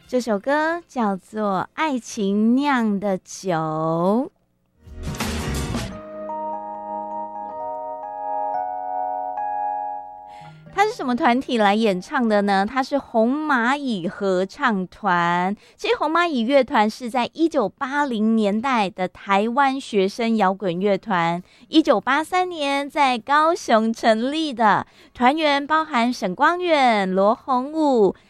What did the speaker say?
这首歌叫做《爱情酿的酒》。它是什么团体来演唱的呢？它是红蚂蚁合唱团。其实红蚂蚁乐团是在1980年代的台湾学生摇滚乐团，1983年在高雄成立的，团员包含沈光远、罗红武、